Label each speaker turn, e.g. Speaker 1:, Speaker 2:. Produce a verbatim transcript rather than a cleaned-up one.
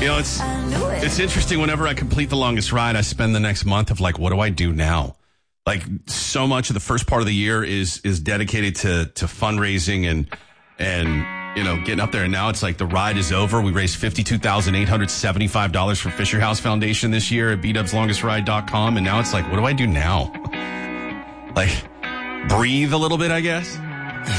Speaker 1: You know, it's it's interesting. Whenever I complete the longest ride, I spend the next month of like, what do I do now? Like, so much of the first part of the year is is dedicated to to fundraising and and you know getting up there. And now it's like the ride is over. We raised fifty-two thousand eight hundred seventy-five dollars for Fisher House Foundation this year at b dubs longest ride dot com. And now it's like, what do I do now? Like, breathe a little bit, I guess.